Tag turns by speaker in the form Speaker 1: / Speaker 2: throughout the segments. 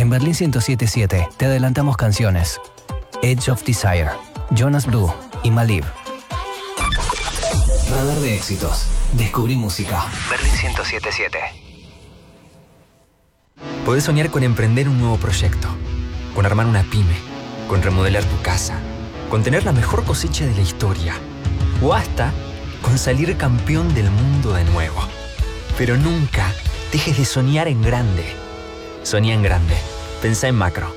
Speaker 1: En Berlín 107.7 te adelantamos canciones. Edge of Desire, Jonas Blue y Malib. Radar de éxitos. Descubrí música. Berlín 107.7.
Speaker 2: Podés soñar con emprender un nuevo proyecto, con armar una pyme, con remodelar tu casa, con tener la mejor cosecha de la historia o hasta con salir campeón del mundo de nuevo. Pero nunca dejes de soñar en grande. Soñá en grande. Pensá en macro.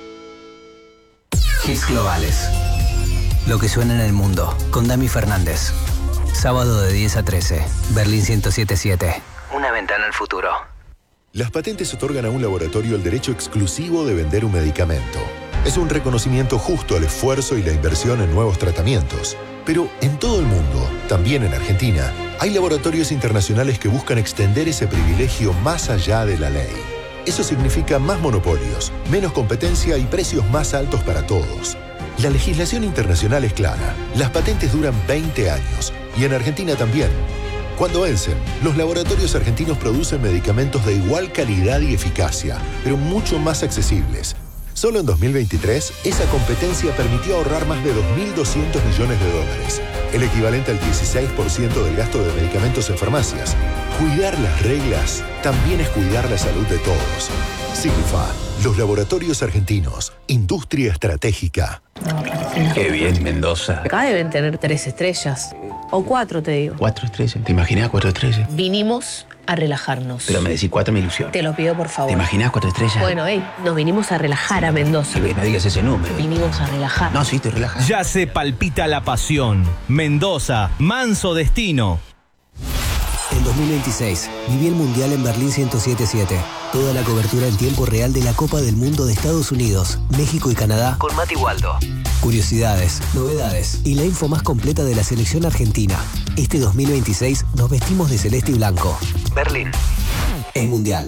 Speaker 1: Hits globales. Lo que suena en el mundo, con Dami Fernández. Sábado de 10 a 13, Berlín 107.7. Una ventana al futuro.
Speaker 3: Las patentes otorgan a un laboratorio el derecho exclusivo de vender un medicamento. Es un reconocimiento justo al esfuerzo y la inversión en nuevos tratamientos. Pero en todo el mundo, también en Argentina, hay laboratorios internacionales que buscan extender ese privilegio más allá de la ley. Eso significa más monopolios, menos competencia y precios más altos para todos. La legislación internacional es clara. Las patentes duran 20 años y en Argentina también. Cuando vencen, los laboratorios argentinos producen medicamentos de igual calidad y eficacia, pero mucho más accesibles. Solo en 2023, esa competencia permitió ahorrar más de 2.200 millones de dólares, el equivalente al 16% del gasto de medicamentos en farmacias. Cuidar las reglas también es cuidar la salud de todos. Signifa, los laboratorios argentinos, industria estratégica.
Speaker 4: Qué bien, Mendoza.
Speaker 5: Acá deben tener 3 estrellas. O 4, te digo.
Speaker 4: 4 estrellas. ¿Te imaginas 4 estrellas?
Speaker 5: Vinimos a relajarnos.
Speaker 4: Pero me decís 4 me ilusión.
Speaker 5: Te lo pido, por favor.
Speaker 4: ¿Te imaginas 4 estrellas?
Speaker 5: Bueno, nos vinimos a relajar a Mendoza.
Speaker 4: No digas ese número.
Speaker 5: Vinimos a relajar.
Speaker 4: No, sí, estoy relajado.
Speaker 6: Ya se palpita la pasión. Mendoza, manso destino.
Speaker 1: En 2026, viví el Mundial en Berlín 107.7. Toda la cobertura en tiempo real de la Copa del Mundo de Estados Unidos, México y Canadá con Mati Waldo. Curiosidades, novedades y la info más completa de la selección argentina. Este 2026 nos vestimos de celeste y blanco. Berlín es Mundial.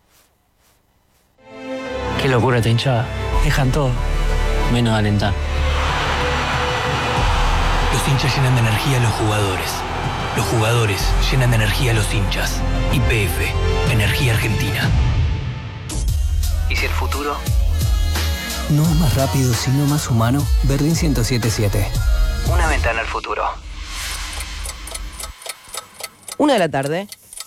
Speaker 7: Qué locura esta hinchada. Dejan todo, menos alentar.
Speaker 8: Los hinchas llenan de energía a los jugadores. Los jugadores llenan de energía a los hinchas. YPF, Energía Argentina.
Speaker 1: ¿Y si el futuro no es más rápido, sino más humano? Berlín 107.7. Una ventana al futuro.
Speaker 9: 1 de la tarde.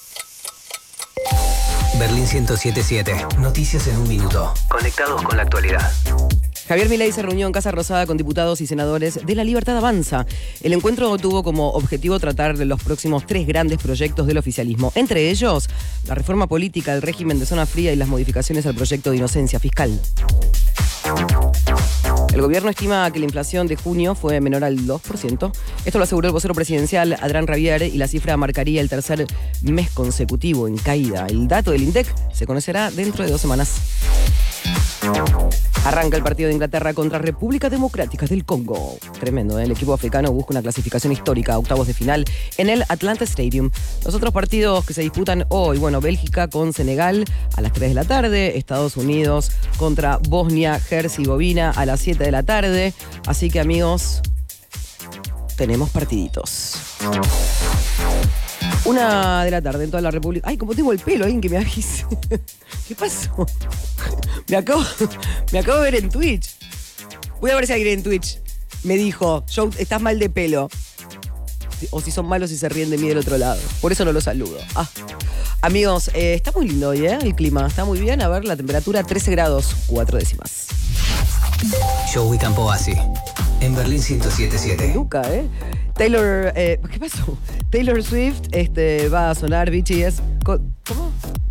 Speaker 1: Berlín 107.7. Noticias en un minuto. Conectados con la actualidad.
Speaker 9: Javier Milei se reunió en Casa Rosada con diputados y senadores de La Libertad Avanza. El encuentro tuvo como objetivo tratar de los próximos 3 grandes proyectos del oficialismo. Entre ellos, la reforma política, el régimen de zona fría y las modificaciones al proyecto de inocencia fiscal. El gobierno estima que la inflación de junio fue menor al 2%. Esto lo aseguró el vocero presidencial Adrián Rabier y la cifra marcaría el tercer mes consecutivo en caída. El dato del INDEC se conocerá dentro de 2 semanas. Arranca el partido de Inglaterra contra República Democrática del Congo. Tremendo, ¿eh? El equipo africano busca una clasificación histórica a octavos de final en el Atlanta Stadium. Los otros partidos que se disputan hoy, Bélgica con Senegal a las 3 de la tarde, Estados Unidos contra Bosnia-Herzegovina a las 7 de la tarde. Así que, amigos, tenemos partiditos. 1 de la tarde en toda la República. Ay, como tengo el pelo, alguien que me avise. ¿Qué pasó? Me acabo de ver en Twitch. Voy a ver si alguien en Twitch me dijo, Joe, estás mal de pelo. O si son malos y se ríen de mí del otro lado. Por eso no los saludo. Amigos, está muy lindo hoy, ¿eh? El clima está muy bien. A ver, la temperatura 13 grados, 4 décimas.
Speaker 1: Joey Campoasi, en Berlín 107.7.
Speaker 9: Luca, ¿eh? Taylor, ¿qué pasó? Taylor Swift va a sonar BTS. ¿Cómo?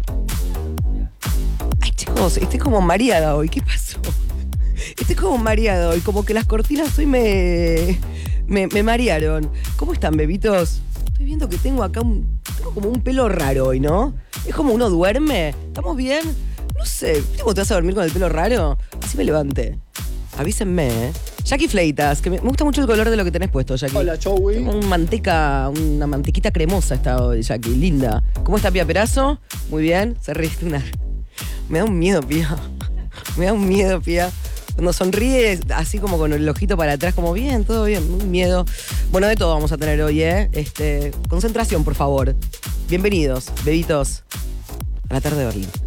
Speaker 9: Ay, chicos, estoy como mareada hoy. ¿Qué pasó? Estoy como mareada hoy. Como que las cortinas hoy me marearon. ¿Cómo están, bebitos? Estoy viendo que tengo acá tengo como un pelo raro hoy, ¿no? Es como uno duerme. ¿Estamos bien? No sé. ¿Viste cómo te vas a dormir con el pelo raro? Así me levanté. Avísenme, ¿eh? Jackie Fleitas, que me gusta mucho el color de lo que tenés puesto, Jackie.
Speaker 10: Hola, Joey.
Speaker 9: Una mantequita cremosa está hoy, Jackie, linda. ¿Cómo está Pía Perazo? Muy bien, se ríe una. Me da un miedo, Pía. Me da un miedo, Pía. Cuando sonríe así como con el ojito para atrás, como bien, todo bien, un miedo. Bueno, de todo vamos a tener hoy, ¿eh? Concentración, por favor. Bienvenidos, bebitos, a la tarde de Berlín.